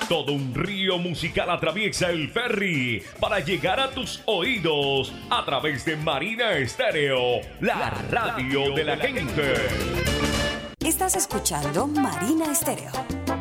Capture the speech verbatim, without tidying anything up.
Todo un río musical atraviesa el ferry para llegar a tus oídos a través de Marina Estéreo, la radio de la gente. Estás escuchando Marina Estéreo.